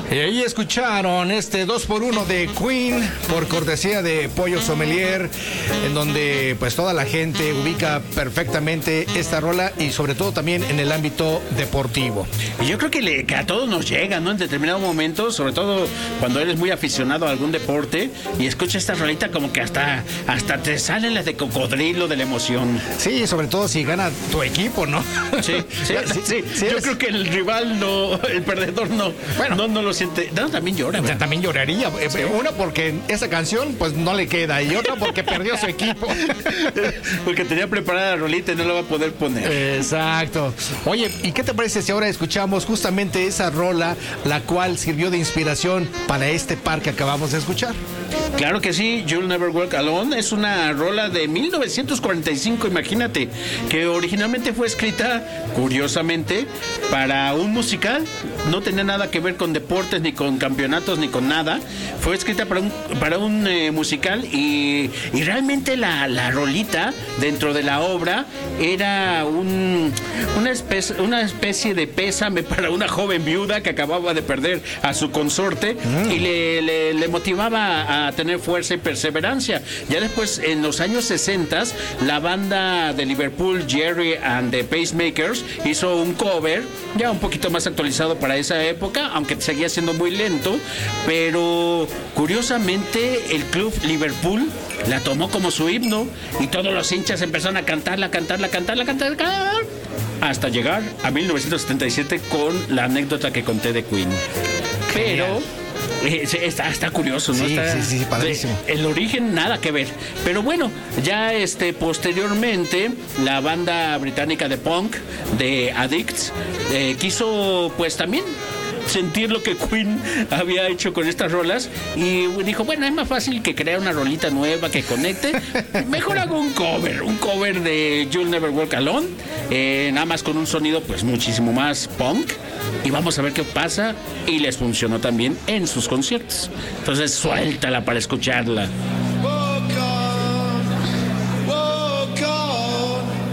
Y ahí escucharon este 2x1 de Queen por cortesía de Pollo Sommelier, en donde pues toda la gente ubica perfectamente esta rola y sobre todo también en el ámbito deportivo. Y yo creo que a todos nos llega, ¿no? En determinado momento, sobre todo cuando eres muy aficionado a algún deporte y escuchas esta rolita, como que hasta te salen las de cocodrilo de la emoción. Sí, sobre todo si gana tu equipo, ¿no? Sí. Yo creo que el rival no, el perdedor no. Bueno, no lo siente. No, también llora, ¿verdad? También lloraría. Sí. Una porque esa canción pues no le queda y otra porque perdió su equipo. Porque tenía preparada la rolita y no la va a poder poner. Exacto. Oye, ¿y qué te parece si ahora escuchamos justamente esa rola, la cual sirvió de inspiración para este par que acabamos de escuchar? Claro que sí, You'll Never Walk Alone es una rola de 1945, imagínate, que originalmente fue escrita, curiosamente, para un musical. No tenía nada que ver con deportes, ni con campeonatos, ni con nada. Fue escrita para un musical y realmente la rolita dentro de la obra era una especie de pésame para una joven viuda que acababa de perder a su consorte y le motivaba a tener fuerza y perseverancia. Ya después, en los años 60, la banda de Liverpool, Jerry and the Pacemakers, hizo un cover ya un poquito más actualizado para esa época, aunque seguía siendo muy lento, pero curiosamente el club Liverpool la tomó como su himno y todos los hinchas empezaron a cantarla hasta llegar a 1977 con la anécdota que conté de Queen. Pero está curioso, ¿no? Sí, padrísimo. El origen nada que ver. Pero bueno, ya posteriormente la banda británica de punk de Addicts quiso pues también sentir lo que Queen había hecho con estas rolas y dijo, bueno, es más fácil que crear una rolita nueva que conecte, mejor hago un cover de You'll Never Walk Alone, nada más con un sonido pues muchísimo más punk, y vamos a ver qué pasa, y les funcionó también en sus conciertos. Entonces suéltala para escucharla.